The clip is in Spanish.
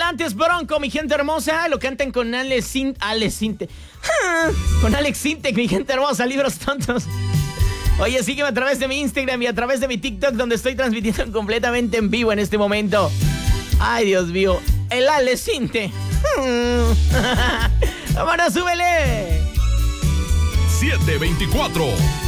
Dantes Bronco, mi gente hermosa. Lo cantan con Alex Sintek. Con Alex Sintek, mi gente hermosa. Libros tontos. Oye, sígueme a través de mi Instagram y a través de mi TikTok, donde estoy transmitiendo completamente en vivo en este momento. Ay, Dios mío. El Alex Sintek. ¡Vámonos, súbele! 724.